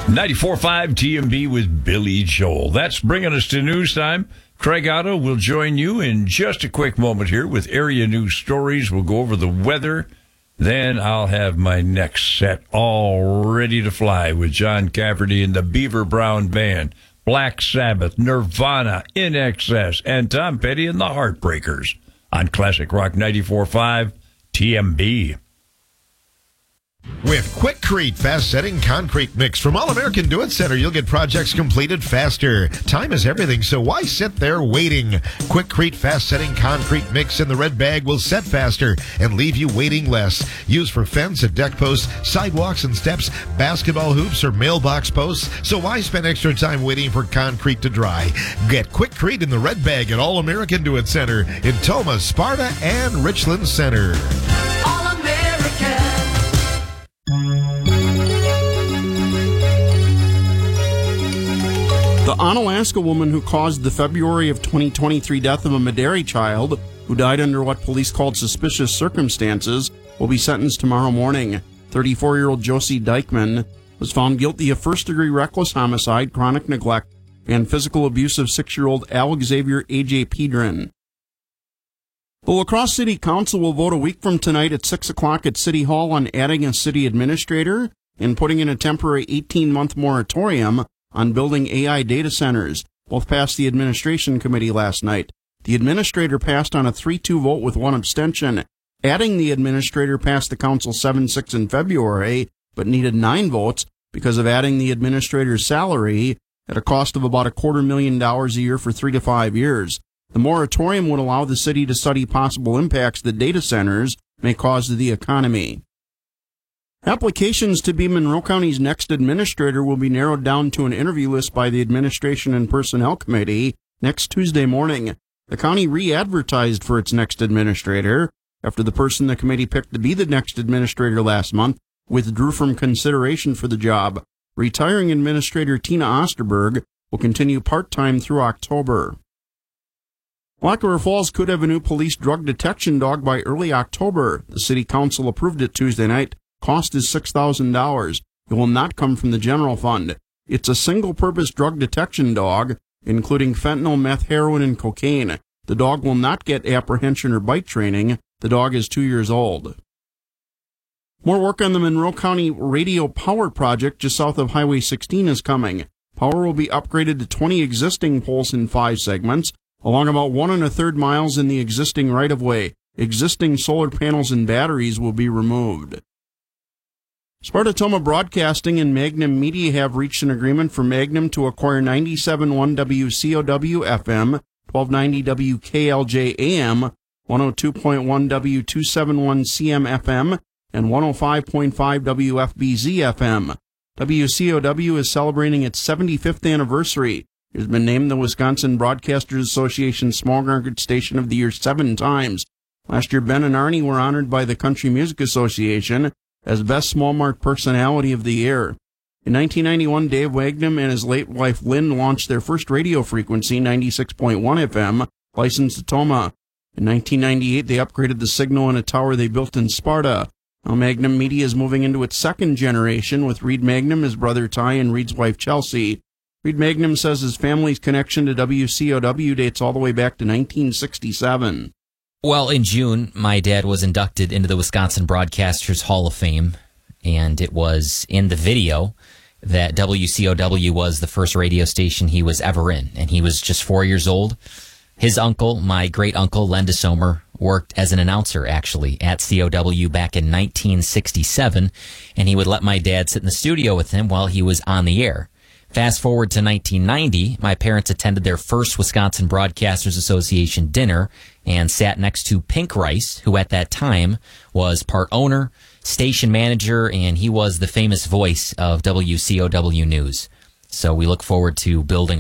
94.5 TMB with Billy Joel. That's bringing us to news time. Craig Otto will join you in just a quick moment here with area news stories. We'll go over the weather. Then I'll have my next set all ready to fly with John Cafferty and the Beaver Brown Band, Black Sabbath, Nirvana, In Excess, and Tom Petty and the Heartbreakers on Classic Rock 94.5 TMB. With Quikrete fast-setting concrete mix from All-American Do-It Center, you'll get projects completed faster. Time is everything, so why sit there waiting? Quikrete fast-setting concrete mix in the red bag will set faster and leave you waiting less. Used for fence and deck posts, sidewalks and steps, basketball hoops, or mailbox posts, so why spend extra time waiting for concrete to dry? Get Quikrete in the red bag at All-American Do-It Center in Tomah, Sparta, and Richland Center. The Onalaska woman who caused the February of 2023 death of a Medaille child, who died under what police called suspicious circumstances, will be sentenced tomorrow morning. 34-year-old Josie Dykeman was found guilty of first-degree reckless homicide, chronic neglect, and physical abuse of 6-year-old Al Xavier A.J. Pedron. The La Crosse City Council will vote a week from tonight at 6 o'clock at City Hall on adding a city administrator and putting in a temporary 18-month moratorium on building AI data centers. Both passed the administration committee last night. The administrator passed on a 3-2 vote with one abstention. Adding the administrator passed the council 7-6 in February, but needed 9 votes because of adding the administrator's salary at a cost of about $250,000 a year for 3 to 5 years. The moratorium would allow the city to study possible impacts that data centers may cause to the economy. Applications to be Monroe County's next administrator will be narrowed down to an interview list by the Administration and Personnel Committee next Tuesday morning. The county re-advertised for its next administrator after the person the committee picked to be the next administrator last month withdrew from consideration for the job. Retiring Administrator Tina Osterberg will continue part-time through October. Black River Falls could have a new police drug detection dog by early October. The city council approved it Tuesday night. Cost is $6,000. It will not come from the general fund. It's a single-purpose drug detection dog, including fentanyl, meth, heroin, and cocaine. The dog will not get apprehension or bite training. The dog is 2 years old. More work on the Monroe County Radio Power Project just south of Highway 16 is coming. Power will be upgraded to 20 existing poles in 5 segments, along about 1 1/3 miles in the existing right-of-way. Existing solar panels and batteries will be removed. Sparta-Tomah Broadcasting and Magnum Media have reached an agreement for Magnum to acquire 97.1 WCOW FM, 1290 WKLJ AM, 102.1 W271 CM FM, and 105.5 WFBZ FM. WCOW is celebrating its 75th anniversary. It has been named the Wisconsin Broadcasters Association Small Market Station of the Year 7 times. Last year, Ben and Arnie were honored by the Country Music Association as Best Small Mart Personality of the Year. In 1991, Dave Wagnum and his late wife Lynn launched their first radio frequency, 96.1 FM, licensed to Tomah. In 1998, they upgraded the signal in a tower they built in Sparta. Now Magnum Media is moving into its second generation with Reed Magnum, his brother Ty, and Reed's wife Chelsea. Reed Magnum says his family's connection to WCOW dates all the way back to 1967. Well, in June, my dad was inducted into the Wisconsin Broadcasters Hall of Fame, and it was in the video that WCOW was the first radio station he was ever in, and he was just 4 years old. His uncle, my great-uncle, Len DeSomer, worked as an announcer, actually, at COW back in 1967, and he would let my dad sit in the studio with him while he was on the air. Fast forward to 1990, my parents attended their first Wisconsin Broadcasters Association dinner and sat next to Pink Rice, who at that time was part owner, station manager, and he was the famous voice of WCOW News. So we look forward to building